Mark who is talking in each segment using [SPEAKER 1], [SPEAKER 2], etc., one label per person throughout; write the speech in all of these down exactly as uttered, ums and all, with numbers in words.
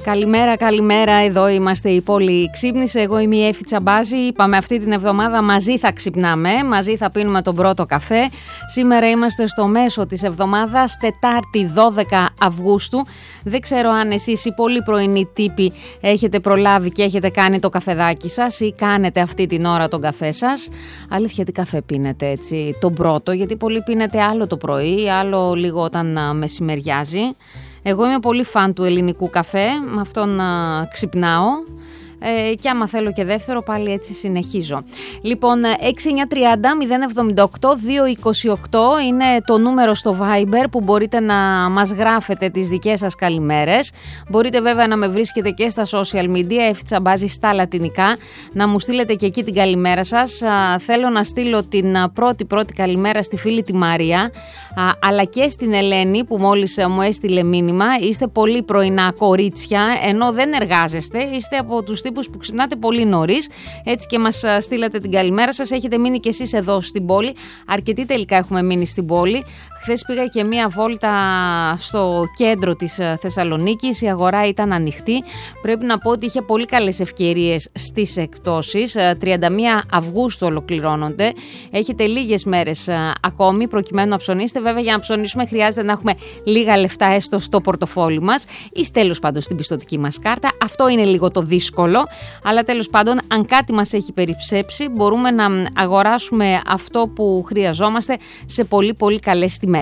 [SPEAKER 1] Καλημέρα, καλημέρα. Εδώ είμαστε, η πόλη ξύπνησε. Εγώ είμαι η Έφη Τσαμπάζη. Είπαμε αυτή την εβδομάδα μαζί θα ξυπνάμε, μαζί θα πίνουμε τον πρώτο καφέ. Σήμερα είμαστε στο μέσο της εβδομάδας, Τετάρτη δώδεκα Αυγούστου. Δεν ξέρω αν εσείς οι πολύ πρωινοί τύποι έχετε προλάβει και έχετε κάνει το καφεδάκι σας ή κάνετε αυτή την ώρα τον καφέ σας. Αλήθεια, τι καφέ πίνετε έτσι τον πρώτο, γιατί πολλοί πίνετε άλλο το πρωί, άλλο λίγο όταν μεσημεριάζει. Εγώ είμαι πολύ φαν του ελληνικού καφέ, με αυτόν ξυπνάω ε, και άμα θέλω και δεύτερο πάλι έτσι συνεχίζω. Λοιπόν, έξι εννιά τριάντα μηδέν εβδομήντα οκτώ διακόσια είκοσι οκτώ είναι το νούμερο στο Viber που μπορείτε να μας γράφετε τις δικές σας καλημέρες. Μπορείτε βέβαια να με βρίσκετε και στα social media, Έφη Τσαμπάζη στα λατινικά, να μου στείλετε και εκεί την καλημέρα σας. Α, θέλω να στείλω την πρώτη πρώτη καλημέρα στη φίλη τη Μαρία, α, αλλά και στην Ελένη που μόλις μου έστειλε μήνυμα. Είστε πολύ πρωινά κορίτσια, ενώ δεν εργάζεστε, είστε από τους τύπους που ξυπνάτε πολύ νωρίς, έτσι και μας στείλατε την καλημέρα σας. Έχετε μείνει κι εσείς εδώ στην πόλη, αρκετοί τελικά έχουμε μείνει στην πόλη. Χθες πήγα και μία βόλτα στο κέντρο της Θεσσαλονίκης, η αγορά ήταν ανοιχτή. Πρέπει να πω ότι είχε πολύ καλές ευκαιρίες στις εκπτώσεις. τριάντα μία Αυγούστου ολοκληρώνονται. Έχετε λίγες μέρες ακόμη προκειμένου να ψωνίσετε. Βέβαια, για να ψωνίσουμε χρειάζεται να έχουμε λίγα λεφτά έστω στο πορτοφόλι μας ή τέλος πάντων στην πιστωτική μας κάρτα. Αυτό είναι λίγο το δύσκολο, αλλά τέλος πάντων αν κάτι μας έχει περιψέψει μπορούμε να αγοράσουμε αυτό που χρειαζόμαστε σε πολύ πολύ καλές τιμές.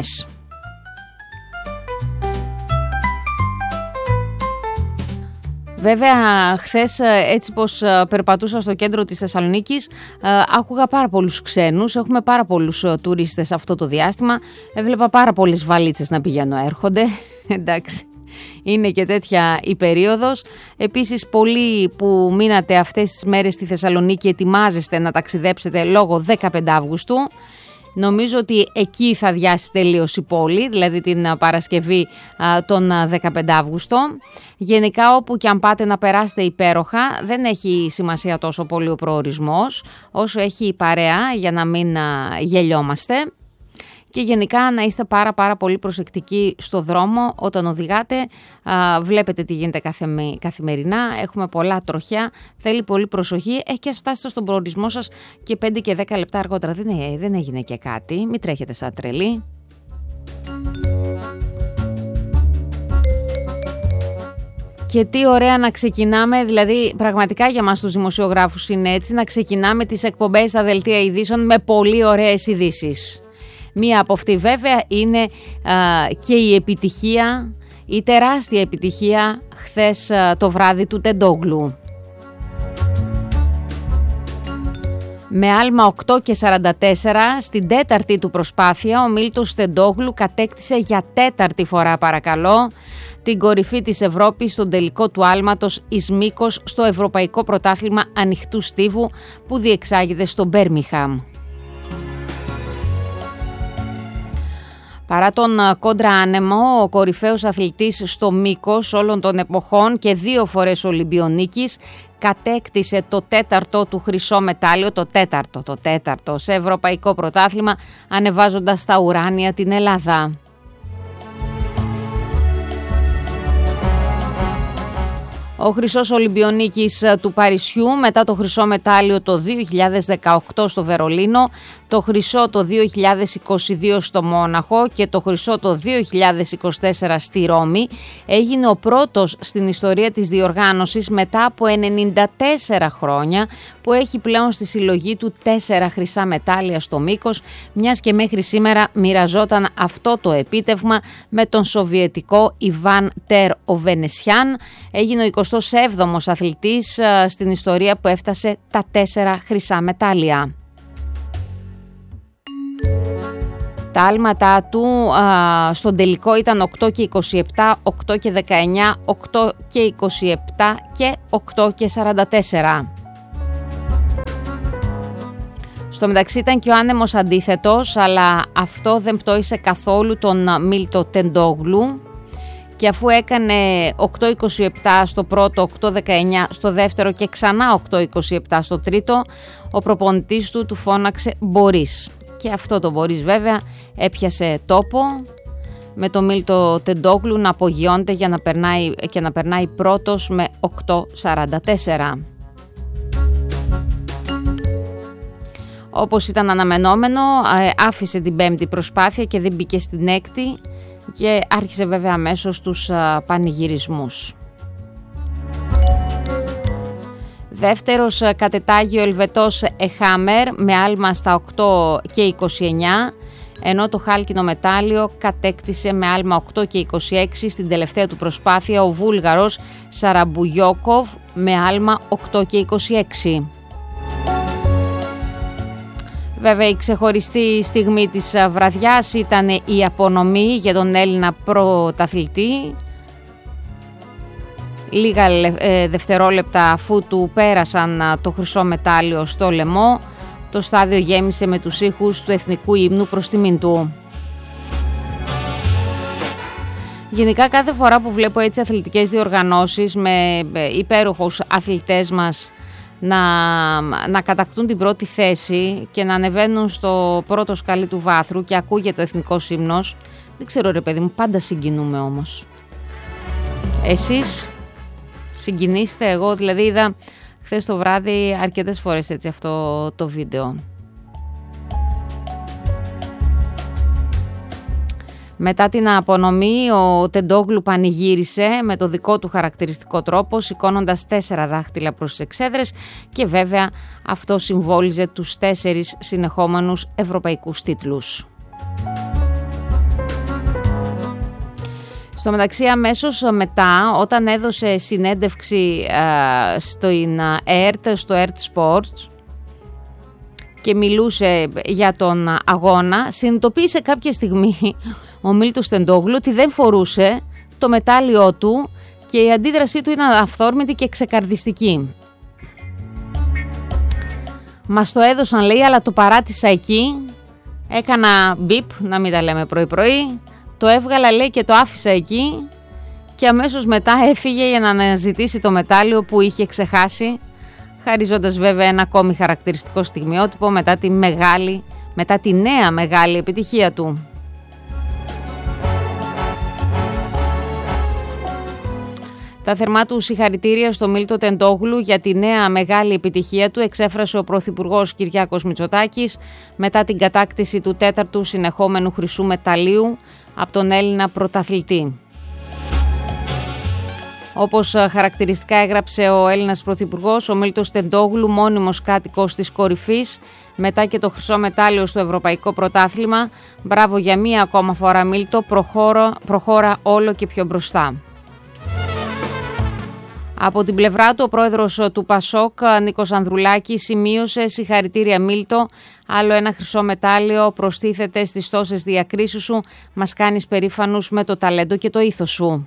[SPEAKER 1] Βέβαια, χθες έτσι πως περπατούσα στο κέντρο της Θεσσαλονίκης, άκουγα πάρα πολλούς ξένους, έχουμε πάρα πολλούς τουρίστες αυτό το διάστημα, έβλεπα πάρα πολλές βαλίτσες να πηγαίνουν έρχονται, εντάξει. Είναι και τέτοια η περίοδος. Επίσης, πολλοί που μείνατε αυτές τις μέρες στη Θεσσαλονίκη ετοιμάζεστε να ταξιδέψετε λόγω δεκαπέντε Αυγούστου. Νομίζω ότι εκεί θα διάσει τελείως η πόλη, δηλαδή την Παρασκευή α, τον δεκαπέντε Αυγούστου. Γενικά όπου και αν πάτε να περάσετε υπέροχα, δεν έχει σημασία τόσο πολύ ο προορισμός, όσο έχει η παρέα για να μην α, γελιόμαστε. Και γενικά να είστε πάρα πάρα πολύ προσεκτικοί στο δρόμο όταν οδηγάτε. Α, βλέπετε τι γίνεται καθε, καθημερινά, έχουμε πολλά τροχιά, θέλει πολύ προσοχή. Ε, και ας φτάσετε στον προορισμό σας και πέντε και δέκα λεπτά αργότερα. Δεν, ε, δεν έγινε και κάτι, μην τρέχετε σαν τρελή. Και τι ωραία να ξεκινάμε, δηλαδή πραγματικά για μας τους δημοσιογράφους είναι έτσι, να ξεκινάμε τις εκπομπές στα δελτία ειδήσεων με πολύ ωραίες ειδήσεις. Μία από αυτή βέβαια είναι α, και η επιτυχία, η τεράστια επιτυχία χθες α, το βράδυ του Τεντόγλου. Με άλμα οκτώ και σαράντα τέσσερα στην τέταρτη του προσπάθεια ο Μίλτος Τεντόγλου κατέκτησε για τέταρτη φορά παρακαλώ την κορυφή της Ευρώπης στον τελικό του άλματος εις μήκος στο Ευρωπαϊκό Πρωτάθλημα Ανοιχτού Στίβου που διεξάγεται στο Μπέρμιχαμ. Παρά τον κόντρα άνεμο, ο κορυφαίος αθλητής στο μήκος όλων των εποχών και δύο φορές Ολυμπιονίκης κατέκτησε το τέταρτο του χρυσό μετάλλιο, το τέταρτο, το τέταρτο σε ευρωπαϊκό πρωτάθλημα, ανεβάζοντας στα ουράνια την Ελλάδα. Ο χρυσός Ολυμπιονίκης του Παρισιού μετά το χρυσό μετάλλιο το δύο χιλιάδες δεκαοκτώ στο Βερολίνο, το χρυσό το δύο χιλιάδες είκοσι δύο στο Μόναχο και το χρυσό το δύο χιλιάδες είκοσι τέσσερα στη Ρώμη, έγινε ο πρώτος στην ιστορία της διοργάνωσης μετά από ενενήντα τέσσερα χρόνια που έχει πλέον στη συλλογή του τέσσερα χρυσά μετάλλια στο μήκος, μιας και μέχρι σήμερα μοιραζόταν αυτό το επίτευγμα με τον Σοβιετικό Ιβάν Τέρ ο Βενεσιάν. Έγινε ο εικοστός έβδομος αθλητής στην ιστορία που έφτασε τα τέσσερα χρυσά μετάλλια. Τα άλματά του α, στον τελικό ήταν οκτώ και είκοσι επτά, οκτώ και δεκαεννιά, οκτώ και είκοσι επτά και οκτώ και σαράντα τέσσερα. Στο μεταξύ ήταν και ο άνεμος αντίθετος, αλλά αυτό δεν πτώησε καθόλου τον Μίλτο Τεντόγλου. Και αφού έκανε οκτώ είκοσι επτά στο πρώτο, οκτώ δεκαεννιά στο δεύτερο και ξανά οκτώ είκοσι επτά στο τρίτο, ο προπονητής του του φώναξε «Μπορείς». Και αυτό το «Μπορείς» βέβαια έπιασε τόπο. με τον Μίλτο Τεντόγλου να απογειώνεται για να περνάει, και να περνάει πρώτος με οκτώ σαράντα τέσσερα. Όπως ήταν αναμενόμενο, άφησε την πέμπτη προσπάθεια και δεν μπήκε στην έκτη και άρχισε βέβαια αμέσως τους πανηγυρισμούς. Δεύτερος κατετάγει ο Ελβετός Εχάμερ με άλμα στα οκτώ και είκοσι εννιά, ενώ το χάλκινο μετάλλιο κατέκτησε με άλμα οκτώ και είκοσι έξι στην τελευταία του προσπάθεια ο Βούλγαρος Σαραμπουγιόκοβ με άλμα οκτώ και είκοσι έξι. Βέβαια η ξεχωριστή στιγμή της βραδιάς ήταν η απονομή για τον Έλληνα πρωταθλητή. Λίγα δευτερόλεπτα αφού του πέρασαν το χρυσό μετάλλιο στο λαιμό, το στάδιο γέμισε με τους ήχους του εθνικού ύμνου προς τιμήν του. Γενικά κάθε φορά που βλέπω έτσι αθλητικές διοργανώσεις με υπέροχους αθλητές μας να, να κατακτούν την πρώτη θέση και να ανεβαίνουν στο πρώτο σκαλί του βάθρου και ακούγεται ο εθνικός ύμνος, δεν ξέρω ρε παιδί μου, πάντα συγκινούμε όμως. Εσείς συγκινήστε? Εγώ δηλαδή είδα χθες το βράδυ αρκετές φορές έτσι αυτό το βίντεο. Μετά την απονομή ο Τεντόγλου πανηγύρισε με το δικό του χαρακτηριστικό τρόπο, σηκώνοντας τέσσερα δάχτυλα προς τις εξέδρες και βέβαια αυτό συμβόλιζε τους τέσσερις συνεχόμενους ευρωπαϊκούς τίτλους. Στο μεταξύ αμέσως μετά, όταν έδωσε συνέντευξη uh, στο ΕΡΤ, στο ΕΡΤ Sports και μιλούσε για τον αγώνα, συνειδητοποίησε κάποια στιγμή ο Μίλτος Τεντόγλου ότι δεν φορούσε το μετάλλιό του και η αντίδρασή του ήταν αυθόρμητη και ξεκαρδιστική. Μας το έδωσαν λέει, αλλά το παράτησα εκεί, έκανα μπιπ, να μην τα λέμε πρωί-πρωί, το έβγαλα λέει και το άφησα εκεί και αμέσως μετά έφυγε για να αναζητήσει το μετάλλιο που είχε ξεχάσει, χαρίζοντας βέβαια ένα ακόμη χαρακτηριστικό στιγμιότυπο μετά τη μεγάλη, μετά τη νέα μεγάλη επιτυχία του. Τα θερμά του συγχαρητήρια στο Μίλτο Τεντόγλου για τη νέα μεγάλη επιτυχία του εξέφρασε ο Πρωθυπουργός Κυριάκος Μητσοτάκης μετά την κατάκτηση του τέταρτου συνεχόμενου χρυσού μεταλλίου από τον Έλληνα πρωταθλητή. Όπως χαρακτηριστικά έγραψε ο Έλληνας Πρωθυπουργός, ο Μίλτος Τεντόγλου, μόνιμος κάτοικος της κορυφής, μετά και το χρυσό μετάλλιο στο Ευρωπαϊκό Πρωτάθλημα. Μπράβο για μία ακόμα φορά Μίλτο, προχώρα, προχώρα όλο και πιο μπροστά. Από την πλευρά του, ο πρόεδρος του Πασόκ, Νίκος Ανδρουλάκης, σημείωσε συγχαρητήρια Μίλτο. Άλλο ένα χρυσό μετάλλιο προστίθεται στις τόσες διακρίσεις σου. Μας κάνεις περήφανους με το ταλέντο και το ήθος σου.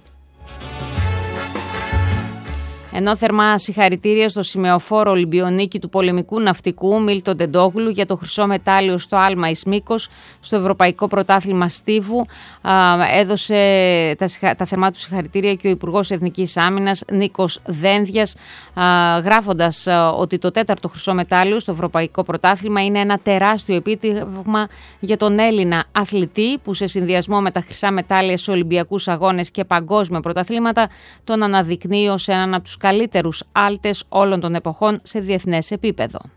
[SPEAKER 1] Ενώ θερμά συγχαρητήρια στο σημεοφόρο Ολυμπιονίκη του πολεμικού ναυτικού Μίλτο Τεντόγλου για το χρυσό μετάλλιο στο άλμα εις μήκος στο Ευρωπαϊκό Πρωτάθλημα Στίβου, έδωσε τα, τα θερμά του συγχαρητήρια και ο Υπουργός Εθνικής Άμυνας Νίκος Δένδιας, γράφοντας ότι το τέταρτο χρυσό μετάλλιο στο Ευρωπαϊκό Πρωτάθλημα είναι ένα τεράστιο επίτευγμα για τον Έλληνα αθλητή που σε συνδυασμό με τα χρυσά μετάλλια σε Ολυμπιακούς Αγώνες και παγκόσμια πρωταθλήματα τον αναδεικνύει ως έναν από τους καλύτερους άλτες όλων των εποχών σε διεθνές επίπεδο.